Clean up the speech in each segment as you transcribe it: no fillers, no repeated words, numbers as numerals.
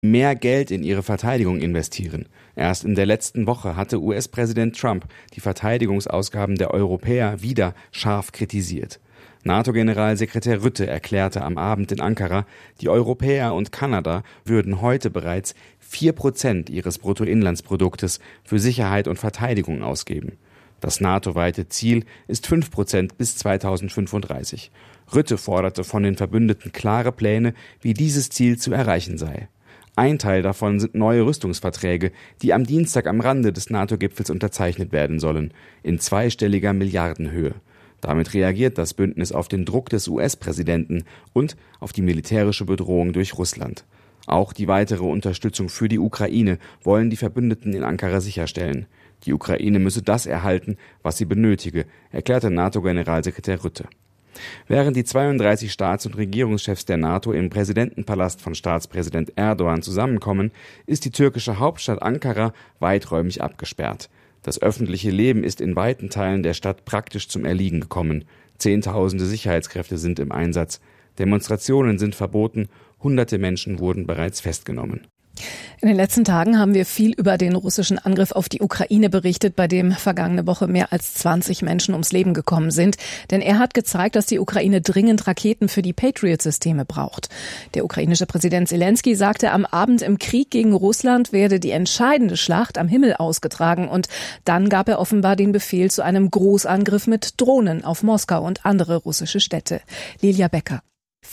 mehr Geld in ihre Verteidigung investieren. Erst in der letzten Woche hatte US-Präsident Trump die Verteidigungsausgaben der Europäer wieder scharf kritisiert. NATO-Generalsekretär Rutte erklärte am Abend in Ankara, die Europäer und Kanada würden heute bereits 4% ihres Bruttoinlandsproduktes für Sicherheit und Verteidigung ausgeben. Das NATO-weite Ziel ist 5% bis 2035. Rutte forderte von den Verbündeten klare Pläne, wie dieses Ziel zu erreichen sei. Ein Teil davon sind neue Rüstungsverträge, die am Dienstag am Rande des NATO-Gipfels unterzeichnet werden sollen, in zweistelliger Milliardenhöhe. Damit reagiert das Bündnis auf den Druck des US-Präsidenten und auf die militärische Bedrohung durch Russland. Auch die weitere Unterstützung für die Ukraine wollen die Verbündeten in Ankara sicherstellen. Die Ukraine müsse das erhalten, was sie benötige, erklärte NATO-Generalsekretär Rutte. Während die 32 Staats- und Regierungschefs der NATO im Präsidentenpalast von Staatspräsident Erdogan zusammenkommen, ist die türkische Hauptstadt Ankara weiträumig abgesperrt. Das öffentliche Leben ist in weiten Teilen der Stadt praktisch zum Erliegen gekommen. Zehntausende Sicherheitskräfte sind im Einsatz. Demonstrationen sind verboten. Hunderte Menschen wurden bereits festgenommen. In den letzten Tagen haben wir viel über den russischen Angriff auf die Ukraine berichtet, bei dem vergangene Woche mehr als 20 Menschen ums Leben gekommen sind. Denn er hat gezeigt, dass die Ukraine dringend Raketen für die Patriot-Systeme braucht. Der ukrainische Präsident Selenskyj sagte am Abend, im Krieg gegen Russland werde die entscheidende Schlacht am Himmel ausgetragen. Und dann gab er offenbar den Befehl zu einem Großangriff mit Drohnen auf Moskau und andere russische Städte. Lilia Becker.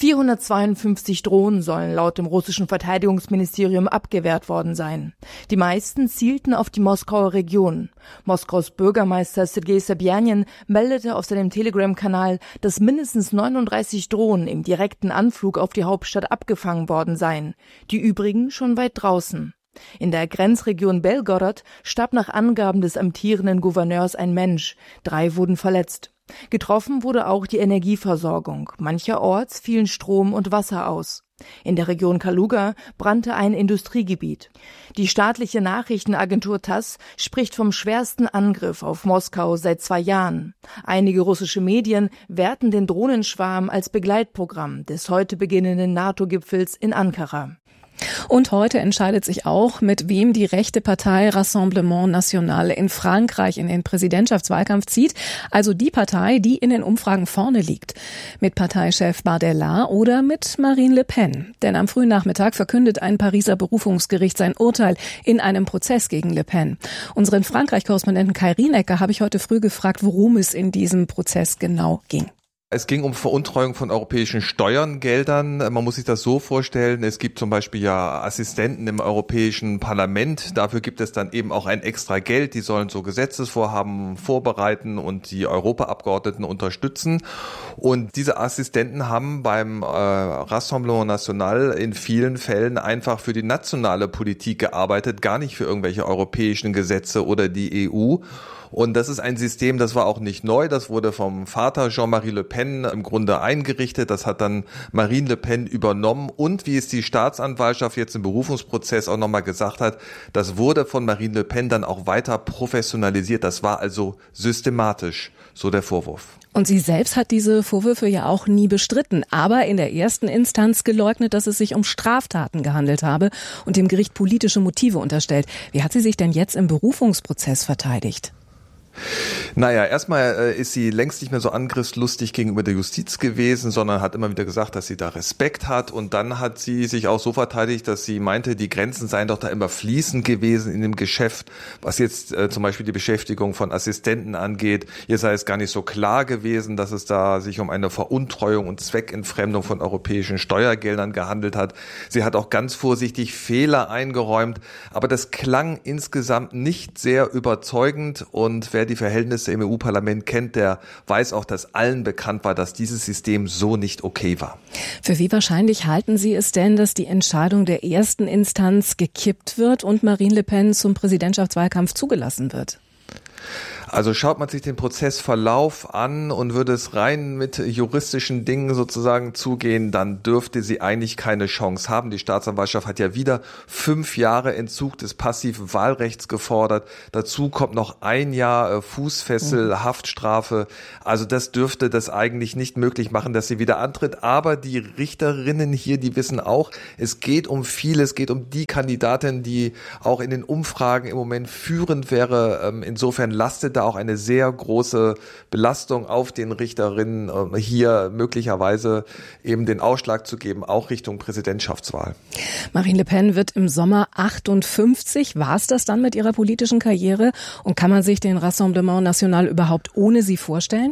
452 Drohnen sollen laut dem russischen Verteidigungsministerium abgewehrt worden sein. Die meisten zielten auf die Moskauer Region. Moskaus Bürgermeister Sergei Sobjanin meldete auf seinem Telegram-Kanal, dass mindestens 39 Drohnen im direkten Anflug auf die Hauptstadt abgefangen worden seien, die übrigen schon weit draußen. In der Grenzregion Belgorod starb nach Angaben des amtierenden Gouverneurs ein Mensch, 3 wurden verletzt. Getroffen wurde auch die Energieversorgung. Mancherorts fielen Strom und Wasser aus. In der Region Kaluga brannte ein Industriegebiet. Die staatliche Nachrichtenagentur TASS spricht vom schwersten Angriff auf Moskau seit 2 Jahren. Einige russische Medien werten den Drohnenschwarm als Begleitprogramm des heute beginnenden NATO-Gipfels in Ankara. Und heute entscheidet sich auch, mit wem die rechte Partei Rassemblement National in Frankreich in den Präsidentschaftswahlkampf zieht. Also die Partei, die in den Umfragen vorne liegt. Mit Parteichef Bardella oder mit Marine Le Pen. Denn am frühen Nachmittag verkündet ein Pariser Berufungsgericht sein Urteil in einem Prozess gegen Le Pen. Unseren Frankreich-Korrespondenten Kai Rienecker habe ich heute früh gefragt, worum es in diesem Prozess genau ging. Es ging um Veruntreuung von europäischen Steuergeldern. Man muss sich das so vorstellen, es gibt zum Beispiel ja Assistenten im Europäischen Parlament. Dafür gibt es dann eben auch ein extra Geld. Die sollen so Gesetzesvorhaben vorbereiten und die Europaabgeordneten unterstützen. Und diese Assistenten haben beim Rassemblement National in vielen Fällen einfach für die nationale Politik gearbeitet, gar nicht für irgendwelche europäischen Gesetze oder die EU. Und das ist ein System, das war auch nicht neu, das wurde vom Vater Jean-Marie Le Pen im Grunde eingerichtet, das hat dann Marine Le Pen übernommen und wie es die Staatsanwaltschaft jetzt im Berufungsprozess auch nochmal gesagt hat, das wurde von Marine Le Pen dann auch weiter professionalisiert, das war also systematisch, so der Vorwurf. Und sie selbst hat diese Vorwürfe ja auch nie bestritten, aber in der ersten Instanz geleugnet, dass es sich um Straftaten gehandelt habe und dem Gericht politische Motive unterstellt. Wie hat sie sich denn jetzt im Berufungsprozess verteidigt? Naja, erstmal ist sie längst nicht mehr so angriffslustig gegenüber der Justiz gewesen, sondern hat immer wieder gesagt, dass sie da Respekt hat. Und dann hat sie sich auch so verteidigt, dass sie meinte, die Grenzen seien doch da immer fließend gewesen in dem Geschäft, was jetzt zum Beispiel die Beschäftigung von Assistenten angeht. Ihr sei es gar nicht so klar gewesen, dass es da sich um eine Veruntreuung und Zweckentfremdung von europäischen Steuergeldern gehandelt hat. Sie hat auch ganz vorsichtig Fehler eingeräumt, aber das klang insgesamt nicht sehr überzeugend und wer die Verhältnisse im EU-Parlament kennt, der weiß auch, dass allen bekannt war, dass dieses System so nicht okay war. Für wie wahrscheinlich halten Sie es denn, dass die Entscheidung der ersten Instanz gekippt wird und Marine Le Pen zum Präsidentschaftswahlkampf zugelassen wird? Also schaut man sich den Prozessverlauf an und würde es rein mit juristischen Dingen sozusagen zugehen, dann dürfte sie eigentlich keine Chance haben. Die Staatsanwaltschaft hat ja wieder 5 Jahre Entzug des passiven Wahlrechts gefordert. Dazu kommt noch 1 Jahr Fußfessel, Haftstrafe. Also das dürfte das eigentlich nicht möglich machen, dass sie wieder antritt. Aber die Richterinnen hier, die wissen auch, es geht um viel. Es geht um die Kandidatin, die auch in den Umfragen im Moment führend wäre. Insofern lastet da auch eine sehr große Belastung auf den Richterinnen, hier möglicherweise eben den Ausschlag zu geben, auch Richtung Präsidentschaftswahl. Marine Le Pen wird im Sommer 58. War es das dann mit ihrer politischen Karriere? Und kann man sich den Rassemblement National überhaupt ohne sie vorstellen?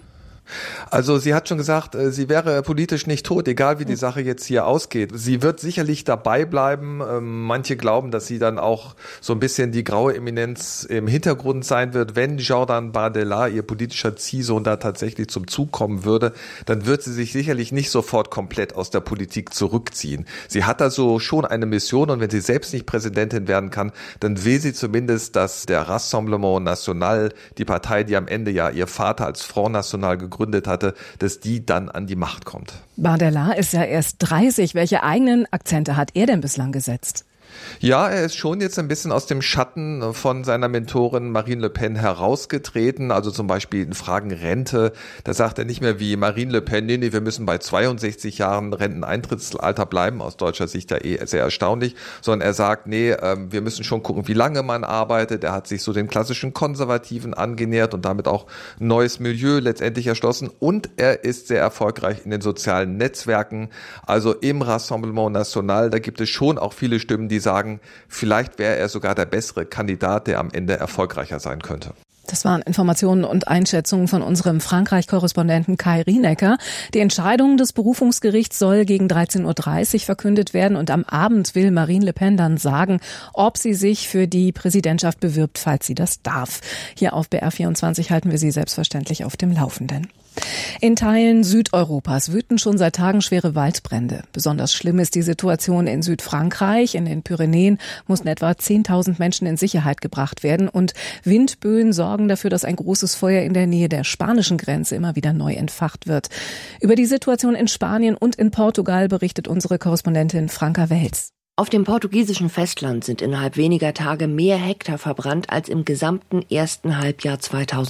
Also sie hat schon gesagt, sie wäre politisch nicht tot, egal wie die Sache jetzt hier ausgeht. Sie wird sicherlich dabei bleiben. Manche glauben, dass sie dann auch so ein bisschen die graue Eminenz im Hintergrund sein wird. Wenn Jordan Bardella, ihr politischer Ziehsohn, da tatsächlich zum Zug kommen würde, dann wird sie sich sicherlich nicht sofort komplett aus der Politik zurückziehen. Sie hat also schon eine Mission und wenn sie selbst nicht Präsidentin werden kann, dann will sie zumindest, dass der Rassemblement National, die Partei, die am Ende ja ihr Vater als Front National gegründet hatte, dass die dann an die Macht kommt. Bardella ist ja erst 30. Welche eigenen Akzente hat er denn bislang gesetzt? Ja, er ist schon jetzt ein bisschen aus dem Schatten von seiner Mentorin Marine Le Pen herausgetreten. Also zum Beispiel in Fragen Rente. Da sagt er nicht mehr wie Marine Le Pen, nee, wir müssen bei 62 Jahren Renteneintrittsalter bleiben. Aus deutscher Sicht ja sehr erstaunlich. Sondern er sagt, wir müssen schon gucken, wie lange man arbeitet. Er hat sich so den klassischen Konservativen angenähert und damit auch ein neues Milieu letztendlich erschlossen. Und er ist sehr erfolgreich in den sozialen Netzwerken. Also im Rassemblement National, da gibt es schon auch viele Stimmen, die sagen, vielleicht wäre er sogar der bessere Kandidat, der am Ende erfolgreicher sein könnte. Das waren Informationen und Einschätzungen von unserem Frankreich-Korrespondenten Kai Rienecker. Die Entscheidung des Berufungsgerichts soll gegen 13.30 Uhr verkündet werden und am Abend will Marine Le Pen dann sagen, ob sie sich für die Präsidentschaft bewirbt, falls sie das darf. Hier auf BR24 halten wir Sie selbstverständlich auf dem Laufenden. In Teilen Südeuropas wüten schon seit Tagen schwere Waldbrände. Besonders schlimm ist die Situation in Südfrankreich. In den Pyrenäen mussten etwa 10.000 Menschen in Sicherheit gebracht werden und Windböen sorgen dafür, dass ein großes Feuer in der Nähe der spanischen Grenze immer wieder neu entfacht wird. Über die Situation in Spanien und in Portugal berichtet unsere Korrespondentin Franka Welz. Auf dem portugiesischen Festland sind innerhalb weniger Tage mehr Hektar verbrannt als im gesamten ersten Halbjahr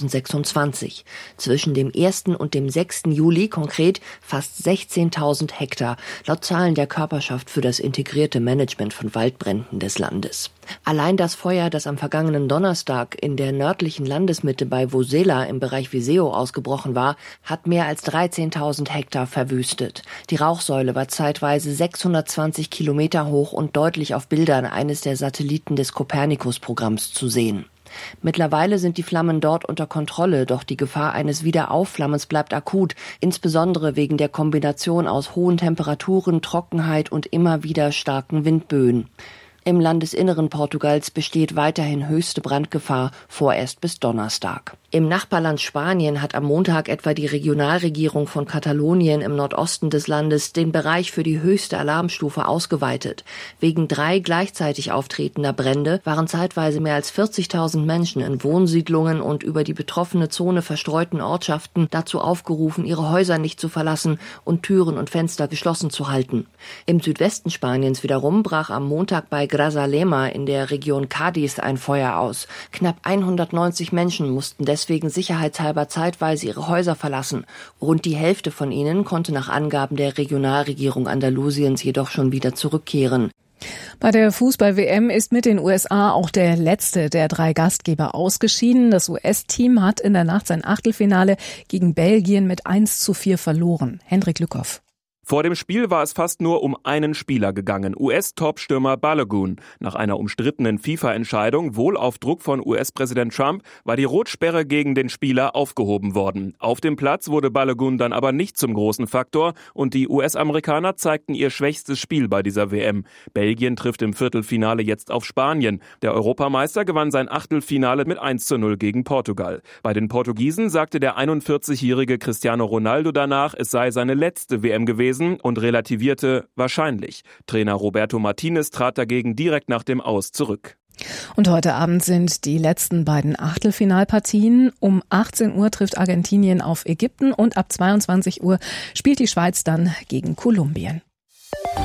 2026. Zwischen dem 1. und dem 6. Juli konkret fast 16.000 Hektar, laut Zahlen der Körperschaft für das integrierte Management von Waldbränden des Landes. Allein das Feuer, das am vergangenen Donnerstag in der nördlichen Landesmitte bei Vosela im Bereich Viseu ausgebrochen war, hat mehr als 13.000 Hektar verwüstet. Die Rauchsäule war zeitweise 620 Kilometer hoch und deutlich auf Bildern eines der Satelliten des Copernicus-Programms zu sehen. Mittlerweile sind die Flammen dort unter Kontrolle, doch die Gefahr eines Wiederaufflammens bleibt akut, insbesondere wegen der Kombination aus hohen Temperaturen, Trockenheit und immer wieder starken Windböen. Im Landesinneren Portugals besteht weiterhin höchste Brandgefahr, vorerst bis Donnerstag. Im Nachbarland Spanien hat am Montag etwa die Regionalregierung von Katalonien im Nordosten des Landes den Bereich für die höchste Alarmstufe ausgeweitet. Wegen 3 gleichzeitig auftretender Brände waren zeitweise mehr als 40.000 Menschen in Wohnsiedlungen und über die betroffene Zone verstreuten Ortschaften dazu aufgerufen, ihre Häuser nicht zu verlassen und Türen und Fenster geschlossen zu halten. Im Südwesten Spaniens wiederum brach am Montag bei Grazalema in der Region Cádiz ein Feuer aus. Knapp 190 Menschen mussten deswegen sicherheitshalber zeitweise ihre Häuser verlassen. Rund die Hälfte von ihnen konnte nach Angaben der Regionalregierung Andalusiens jedoch schon wieder zurückkehren. Bei der Fußball-WM ist mit den USA auch der letzte der 3 Gastgeber ausgeschieden. Das US-Team hat in der Nacht sein Achtelfinale gegen Belgien mit 1:4 verloren. Hendrik Lückhoff. Vor dem Spiel war es fast nur um einen Spieler gegangen, US-Topstürmer Balogun. Nach einer umstrittenen FIFA-Entscheidung, wohl auf Druck von US-Präsident Trump, war die Rotsperre gegen den Spieler aufgehoben worden. Auf dem Platz wurde Balogun dann aber nicht zum großen Faktor und die US-Amerikaner zeigten ihr schwächstes Spiel bei dieser WM. Belgien trifft im Viertelfinale jetzt auf Spanien. Der Europameister gewann sein Achtelfinale mit 1:0 gegen Portugal. Bei den Portugiesen sagte der 41-jährige Cristiano Ronaldo danach, es sei seine letzte WM gewesen, und relativierte wahrscheinlich. Trainer Roberto Martinez trat dagegen direkt nach dem Aus zurück. Und heute Abend sind die letzten beiden Achtelfinalpartien. Um 18 Uhr trifft Argentinien auf Ägypten und ab 22 Uhr spielt die Schweiz dann gegen Kolumbien.